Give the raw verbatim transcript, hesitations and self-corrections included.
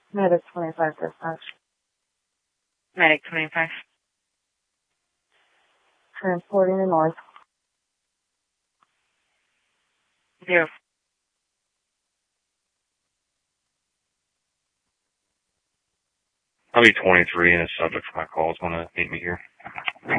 Medic twenty-five dispatch. Medic twenty-five. Transporting to north. Zero. I'll be twenty-three and a subject for my call is going to meet me here.